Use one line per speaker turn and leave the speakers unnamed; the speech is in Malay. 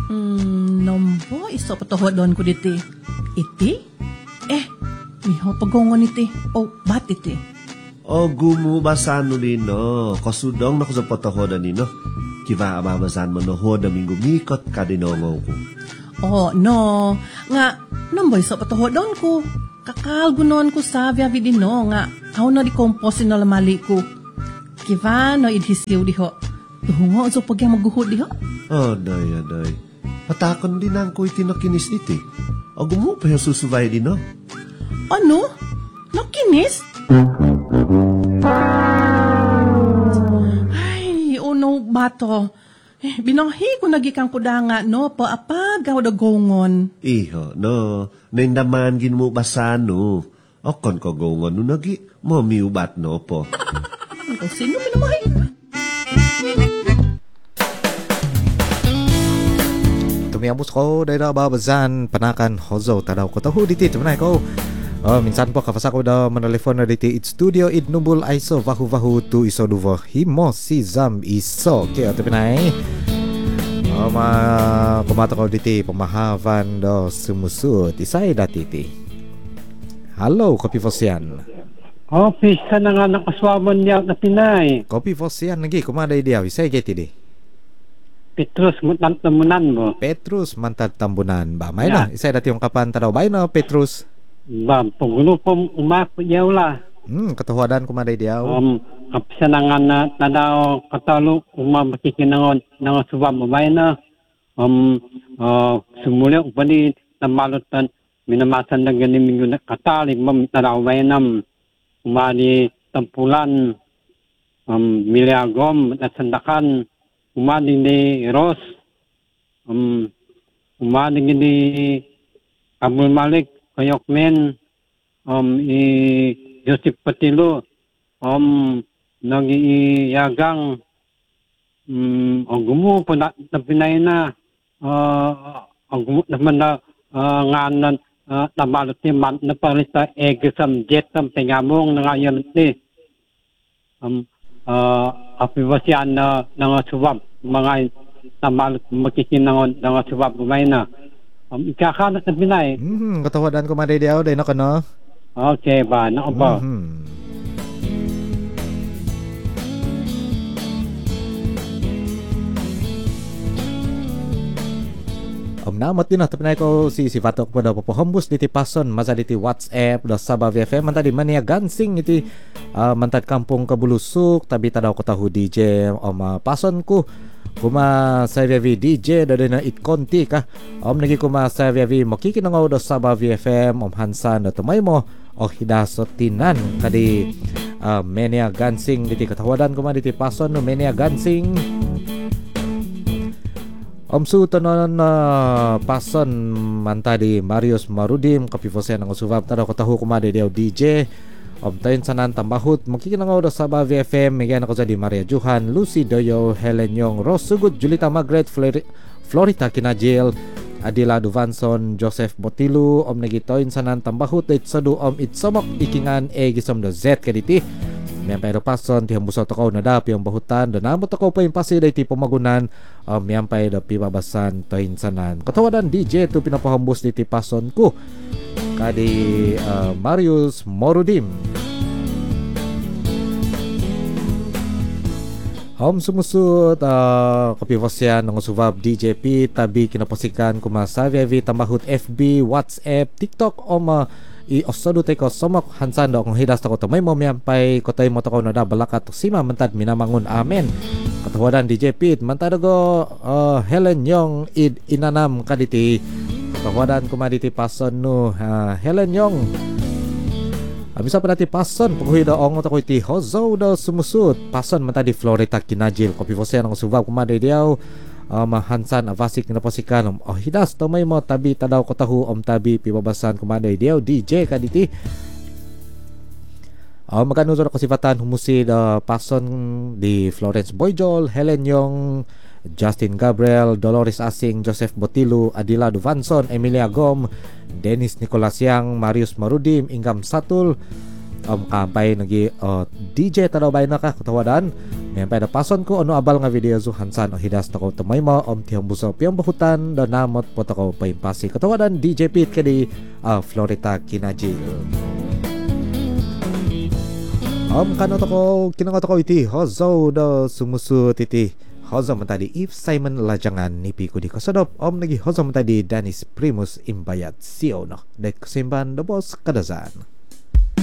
Nombo iso patohodon ko diti. Iti? Miho pagongon iti. Bat iti?
Gumubasan no nino. Kasudong na ko sa patohodan nino. Kiva amabasan mo no ho na mingumikot ka dinongaw ko.
No. Nga, nombo iso patohodon ko. Kakal gunon ko sa viavi dino nga. How na di komposin na lamali ko. Kiva no idhisiw diho. Tuhungo so pagyang maguhod diho.
Day. Patakon din ang ko itinakinis iti. Gumo pa yung susubay din no?
Ano? Nakinis? Ay, no, bato. Binahi ko nagikang kudanga, no? Paapagaw da gongon.
Iho, no. Naindaman gin mo basan, no? Kon ko gongon, no nagi. Mamiubat, no po.
Sino pinamahay?
Tumiambos ko dahil na babazan panakan hozo tadaw ko tahu diti temenay ko. Minsan po kapasa ko da manalefon na diti it studio it nubul aiso vahu tu iso duvo himo si zam iso kaya temenay. Kumata ko diti pamahavan do sumusut isay datiti. Halo Kopi Fosian.
Pisa na nga nakaswamon niya na Pinay.
Kopi Fosian lagi kumaday dia isay geti di.
Petrus Mantat Tambunan mo.
Petrus Mantat Tambunan ba? May na, isay dati yung kapan tadaw. Bay na, Petrus.
Ba, paggulo po umako diyaw la.
Katuhadan kumaday diyaw.
Kapsa na nga na tadaw katalo makikinangon ng subam mo. Bay na, sumuli ko pa di namalutan minamasan na ganing yung katalik tadaw bay na umali tampulan miliagom at sandakan umaning ni Ross, umaning ni Abul Malik, Kayokmen, Joseph Patilo, nag-iyagang, gumu po na Pinay na, gumu naman na nganan, nabalot ni man, napalita egesam jetam, tingamong na ngayon ni, apibasyan na nga subab. Mga tamal makikinangon ng subab kumay na ikakanat na Pinay.
Katawadan ko maday diyaw day na ka no?
Okay ba? Nako ba?
Namot din Pinay ko si Fatok po daw po hambus diti pason masa diti WhatsApp do Sabah FM mantad di mania gansing iti mantad kampung Kabulusuk tabi tadaw ko tahu DJ pason ko kuma sa VV DJ do na it konti ka nagi kuma sa VV makikinangaw do Sabah FM Hansan do tumay mo hidasot tinan kadi mania gansing diti katawadan kuma diti pason no mania gansing sutonon pason mantadi Marius Marudim Kapifosian ang usubab tadaw ko tahu kumade diaw DJ tayon sanan tambahut makikinangaw do sa Sabah FM migan ako sa di Maria Juhan Lucy Doyo Helen Yong Rosugut Julita Margaret Florita Kinajil Adila Duvanson Joseph Botilu nagitoyn sanan tambahut it sadu itsamok ikingan gisom do Z kaditi miyampay do pason ti hambuso takaw na dap yung bahutan do namot takaw pa yung pasiday ti pamagunan miyampay do pibabasan to insanan katawadan DJ to pinapahambus ti pason ko kadi Marius Morudim sumusut kapivasyan ng usubab DJP tabi kinapasikan kumasa VV tambahut FB WhatsApp TikTok osado tay ko somok hansan do kung hidas ta ko to may momiampay ko tay mo to ko na da balakat sima mentad minamangun amen katawadan DJ Pit mentad go Helen Yong inanam kaditi katawadan kumaditi pason no Helen Yong bisa pa dati pason paghuida ong to ko iti hozo do sumusut pason mentad di Florida Kinajil kopi vose ang subab kumaday diaw mahansan avasik napasikan hidas to may mo tabi tadaw ko tahu tabi pibabasan kumaday diaw DJ kaditi maganuzo ko sifatan humusid pason di Florence Boyjol Helen Yong Justin Gabriel Dolores Asing Joseph Botilu Adila Duvanson Emilia Gom Dennis Nicolas Yang Marius Marudim Ingam Satul kampay nagi DJ tadaw bay na ka katawadan Yan pa da pason ko ano abal nga video zu hansan o hidas na ko tamay mo tihong buso piyang bahutan da namot po ko paimpasi katawadan DJ Pete kadi Florita Kinaji. Kano to ko kinangat ko iti hozo da sumusu titi hozo man tadi if Simon Lajangan ni Pico di Kasadop nagi hozo man tadi Danis Primus Imbayat Sio no dek simban da boss kadazan.